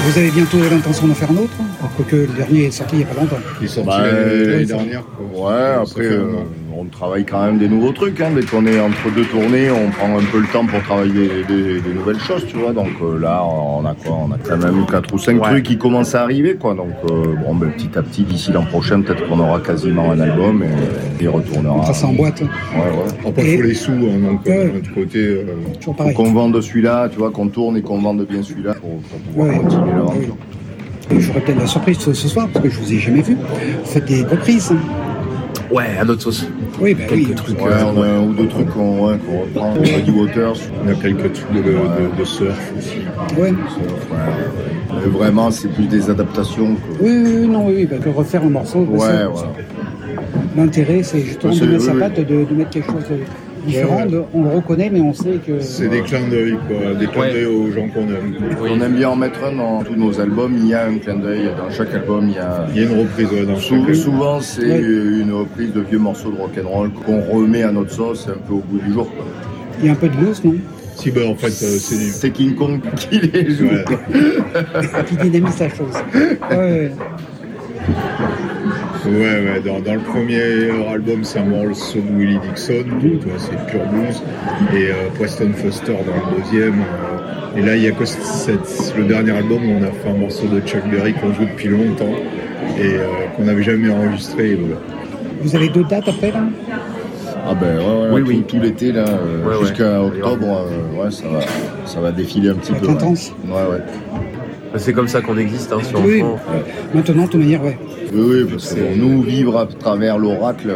Vous avez bientôt l'intention d'en faire un autre, quoique le dernier est sorti il n'y a pas longtemps. Il est sorti l'année dernière. Quoi. Ouais, après, on travaille quand même des nouveaux trucs. Dès qu'on est entre deux tournées, on prend un peu le temps pour travailler des nouvelles choses, tu vois. Donc là, on a quoi? On a quand même 4 ou 5 trucs qui commencent à arriver, quoi. Donc petit à petit, d'ici l'an prochain, peut-être qu'on aura quasiment un album et il retournera. On fera ça en boîte. Ouais. Après, il faut les sous, donc de notre côté. Faut qu'on vende celui-là, tu vois, qu'on tourne et qu'on vende bien celui-là pour pouvoir continuer l'aventure. J'aurais peut-être la surprise ce soir, parce que je vous ai jamais vu. Vous faites des reprises. Ouais, à notre sauce. Oui, quelques trucs. Ouais, on a un ou deux trucs qu'on reprend. Muddy Waters. On a quelques trucs de surf aussi. Ouais. Mais vraiment, c'est plus des adaptations que... Oui, que refaire un morceau. L'intérêt, c'est justement de mettre sa patte, de mettre quelque chose de différent. On le reconnaît, mais on sait que... C'est des clins d'œil, quoi. Des clins d'œil aux gens qu'on aime. Oui. On aime bien en mettre un dans tous nos albums. Il y a un clin d'œil. Dans chaque album, il y a une reprise. Souvent, c'est une reprise de vieux morceaux de rock'n'roll qu'on remet à notre sauce un peu au bout du jour, quoi. Il y a un peu de blues, non? Si, en fait, c'est King Kong qui les joue. Qui dynamise la chose. Ouais, dans le premier album, c'est un morceau de Willie Dixon, c'est pur blues, et Preston Foster dans le deuxième. Et là, il y a que le dernier album où on a fait un morceau de Chuck Berry qu'on joue depuis longtemps et qu'on n'avait jamais enregistré. Voilà. Vous avez 2 dates après, là? Ah oui. Tout l'été, là, jusqu'à octobre, ça va défiler un petit peu. Intense. Ouais. C'est comme ça qu'on existe, si on prend. Maintenant, de toute manière, Oui, parce que nous, vivre à travers l'oracle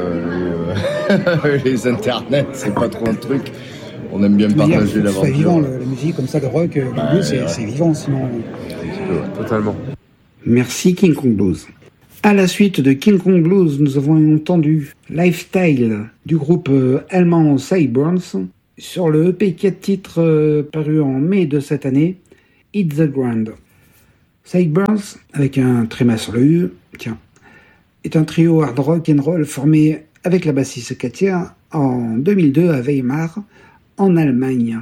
et les internets, c'est pas trop un truc. On aime bien partager l'aventure. C'est vivant, la musique, comme ça, le rock, le blues, c'est vivant, sinon... Totalement. Merci King Kong Blues. À la suite de King Kong Blues, nous avons entendu Lifestyle du groupe allemand Sideburns sur le EP 4 titres paru en mai de cette année, Hit the Ground. Sideburns, avec un tréma sur le U, est un trio hard rock and roll formé avec la bassiste Katia en 2002 à Weimar, en Allemagne.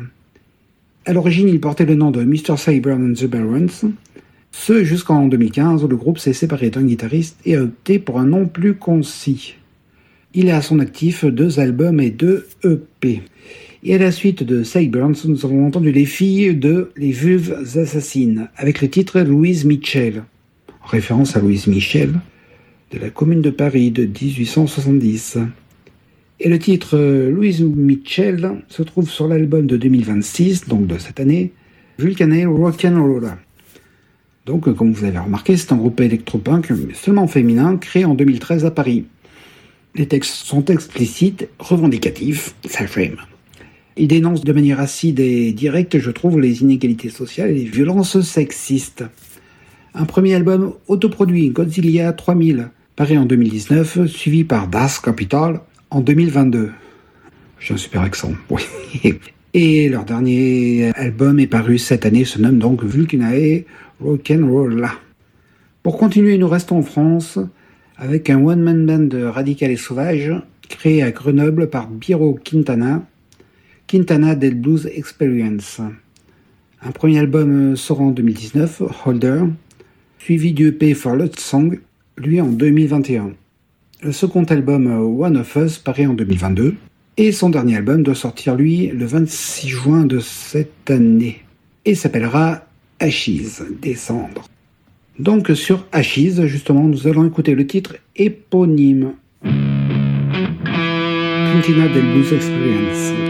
À l'origine, il portait le nom de Mr. Sideburn and the Barons. Ce jusqu'en 2015, où le groupe s'est séparé d'un guitariste et a opté pour un nom plus concis. Il a à son actif 2 albums et 2 EP. Et à la suite de Sideburns, nous avons entendu les filles de Les Vulves Assassines, avec le titre Louise Michel, en référence à Louise Michel, de la Commune de Paris de 1870. Et le titre Louise Michel se trouve sur l'album de 2026, donc de cette année, Vulcanae Rock'n'Rolla. Donc, comme vous avez remarqué, c'est un groupe électropunk seulement féminin, créé en 2013 à Paris. Les textes sont explicites, revendicatifs, ça frame. Il dénonce de manière acide et directe, je trouve, les inégalités sociales et les violences sexistes. Un premier album autoproduit, Godzilla 3000, paru en 2019, suivi par Das Kapital en 2022. J'ai un super accent, oui. Et leur dernier album est paru cette année, se nomme donc Vulcanae Rock'n'Rolla. Pour continuer, nous restons en France avec un one-man band radical et sauvage créé à Grenoble par Biro Quintana del Blues Experience. Un premier album sort en 2019, Holder, suivi du EP For Lost Song, lui en 2021. Le second album, One of Us, paraît en 2022, et son dernier album doit sortir, lui, le 26 juin de cette année, et s'appellera Ashes, Descendre. Donc sur Ashes, justement, nous allons écouter le titre éponyme, Quintana del Blues Experience.